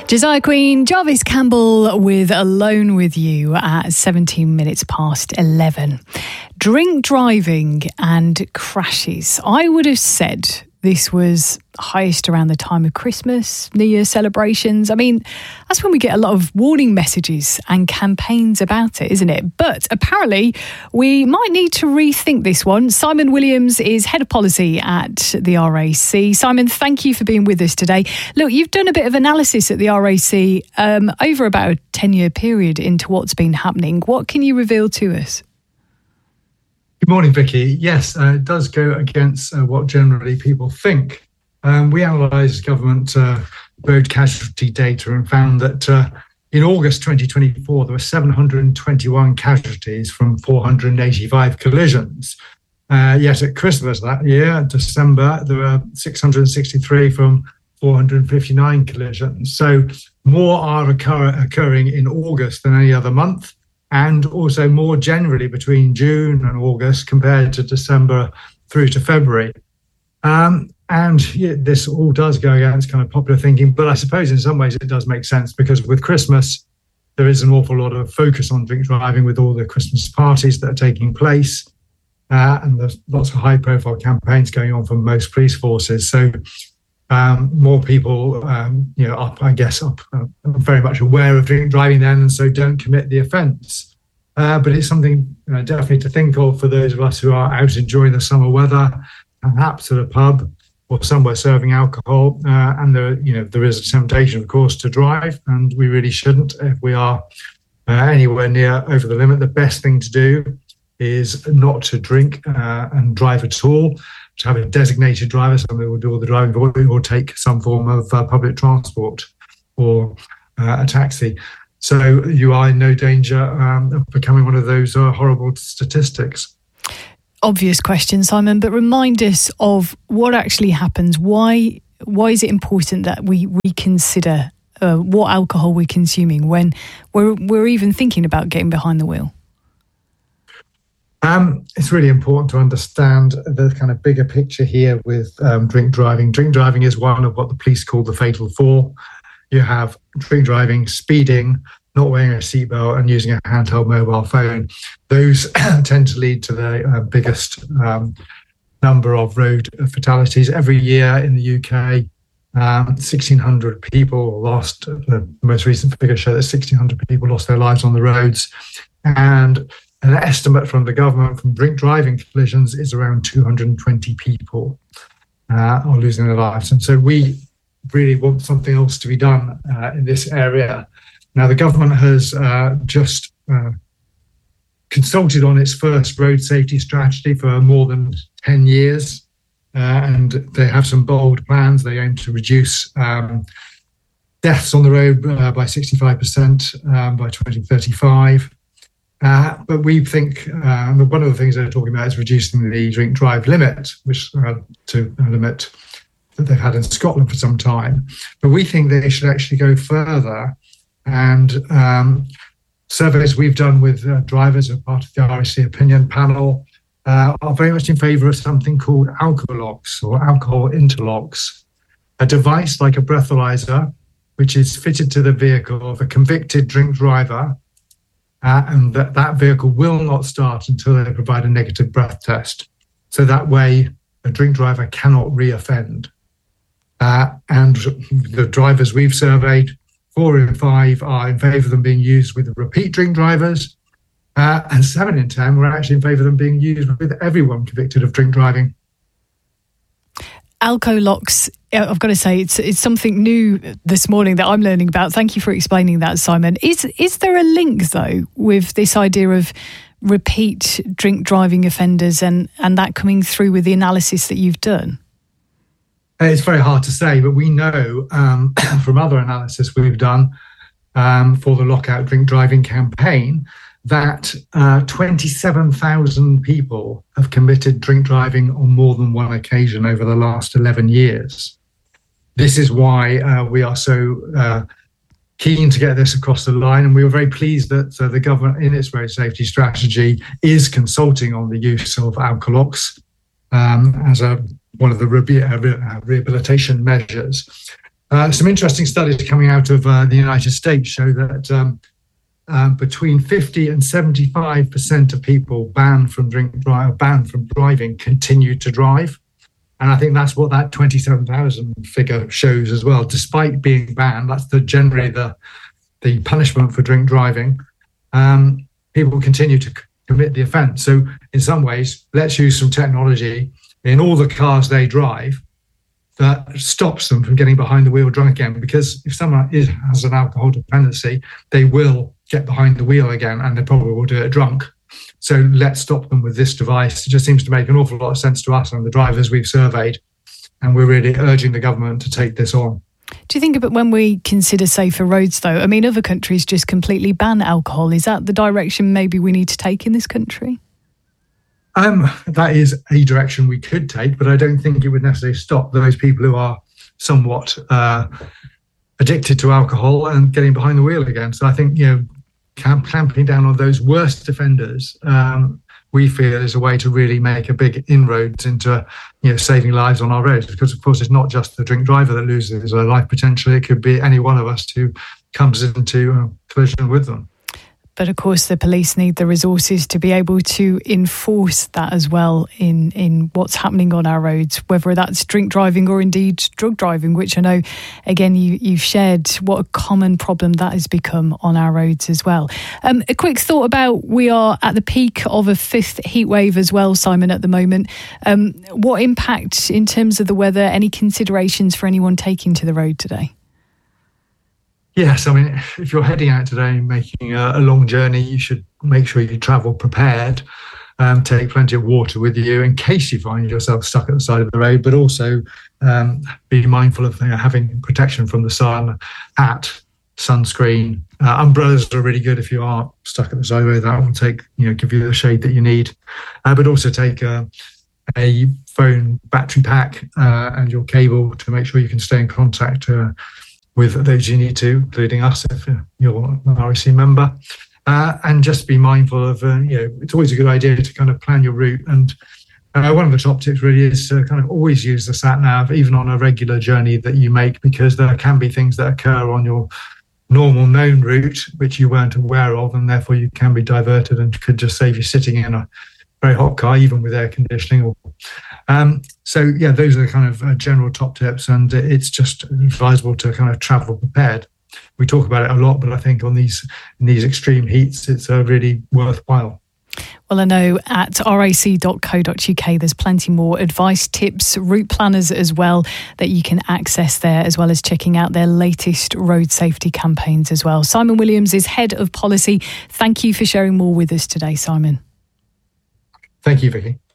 Josiah Queen, Jarvis Campbell with Alone With You at 17 minutes past 11. Drink driving and crashes. I would have said this was highest around the time of Christmas, New Year celebrations. I mean, that's when we get a lot of warning messages and campaigns about it, isn't it? But apparently, we might need to rethink this one. Simon Williams is Head of Policy at the RAC. Simon, thank you for being with us today. Look, you've done a bit of analysis at the RAC over about a 10-year period into what's been happening. What can you reveal to us? Good morning, Vicky. Yes, it does go against what generally people think. We analysed government road casualty data and found that in August 2024, there were 721 casualties from 485 collisions. Yet at Christmas that year, December, there were 663 from 459 collisions. So more are occurring in August than any other month, and also more generally between June and August compared to December through to February. This all does go against kind of popular thinking, but I suppose in some ways it does make sense, because with Christmas, there is an awful lot of focus on drink driving with all the Christmas parties that are taking place. And there's lots of high-profile campaigns going on from most police forces. So more people, are very much aware of drink driving then, and so don't commit the offence. But it's something definitely to think of for those of us who are out enjoying the summer weather, perhaps at a pub or somewhere serving alcohol. And there is a temptation, of course, to drive, and we really shouldn't if we are anywhere near over the limit. The best thing to do is not to drink and drive at all. To have a designated driver, somebody will do all the driving, or take some form of public transport or a taxi. So you are in no danger of becoming one of those horrible statistics. Obvious question, Simon, but remind us of what actually happens. Why is it important that we reconsider what alcohol we're consuming when we're even thinking about getting behind the wheel? It's really important to understand the kind of bigger picture here with drink driving. Drink driving is one of what the police call the fatal four. You have drink driving, speeding, not wearing a seatbelt, and using a handheld mobile phone. Those tend to lead to the biggest number of road fatalities. Every year in the UK, 1,600 people lost. The most recent figures show that 1,600 people lost their lives on the roads. And an estimate from the government from drink driving collisions is around 220 people are losing their lives. And so we really want something else to be done in this area. Now, the government has just consulted on its first road safety strategy for more than 10 years. And they have some bold plans. They aim to reduce deaths on the road by 65% by 2035. But we think one of the things they're talking about is reducing the drink drive limit, which to a limit that they've had in Scotland for some time. But we think they should actually go further. And surveys we've done with drivers as part of the RAC opinion panel are very much in favour of something called Alcolocks, or alcohol interlocks, a device like a breathalyzer, which is fitted to the vehicle of a convicted drink driver. And that vehicle will not start until they provide a negative breath test. So that way, a drink driver cannot re-offend. And the drivers we've surveyed, 4 in 5 are in favour of them being used with repeat drink drivers. And 7 in 10 were actually in favour of them being used with everyone convicted of drink driving. Alcolocks, I've got to say, it's something new this morning that I'm learning about. Thank you for explaining that, Simon. Is there a link, though, with this idea of repeat drink driving offenders and that coming through with the analysis that you've done? It's very hard to say, but we know from other analysis we've done for the Lockout Drink Driving campaign that 27,000 people have committed drink driving on more than one occasion over the last 11 years. This is why we are so keen to get this across the line, and we were very pleased that the government, in its road safety strategy, is consulting on the use of Alcolocks as one of the rehabilitation measures. Some interesting studies coming out of the United States show that between 50 and 75% of people banned from driving continue to drive. And I think that's what that 27,000 figure shows as well. Despite being banned, that's generally the punishment for drink driving. People continue to commit the offence. So in some ways, let's use some technology in all the cars they drive that stops them from getting behind the wheel drunk again. Because if someone has an alcohol dependency, they will get behind the wheel again, and they probably will do it drunk. So let's stop them with this device. It just seems to make an awful lot of sense to us and the drivers we've surveyed. And we're really urging the government to take this on. Do you think about when we consider safer roads, though? I mean, other countries just completely ban alcohol. Is that the direction maybe we need to take in this country? That is a direction we could take, but I don't think it would necessarily stop those people who are somewhat addicted to alcohol and getting behind the wheel again. So I think, clamping down on those worst offenders, we feel is a way to really make a big inroads into, saving lives on our roads. Because of course, it's not just the drink driver that loses their life potentially. It could be any one of us who comes into a collision with them. But of course, the police need the resources to be able to enforce that as well in what's happening on our roads, whether that's drink driving or indeed drug driving, which I know, again, you've shared what a common problem that has become on our roads as well. A quick thought about, we are at the peak of a fifth heat wave as well, Simon, at the moment. What impact in terms of the weather, any considerations for anyone taking to the road today? Yes, I mean, if you're heading out today making a long journey, you should make sure you travel prepared. Take plenty of water with you in case you find yourself stuck at the side of the road, but also be mindful of having protection from the sun, hat, sunscreen. Umbrellas are really good if you are stuck at the side of the road. That will give you the shade that you need. But also take a phone battery pack and your cable to make sure you can stay in contact with those you need to, including us if you're an RAC member. And just be mindful of, it's always a good idea to kind of plan your route. And one of the top tips really is to kind of always use the sat-nav, even on a regular journey that you make, because there can be things that occur on your normal known route which you weren't aware of, and therefore you can be diverted and could just save you sitting in a very hot car, even with air conditioning. Those are the kind of general top tips, and it's just advisable to kind of travel prepared. We talk about it a lot, but I think in these extreme heats, it's really worthwhile. Well, I know at rac.co.uk there's plenty more advice, tips, route planners as well that you can access there, as well as checking out their latest road safety campaigns as well. Simon Williams is Head of Policy. Thank you for sharing more with us today, Simon. Thank you, Vicky.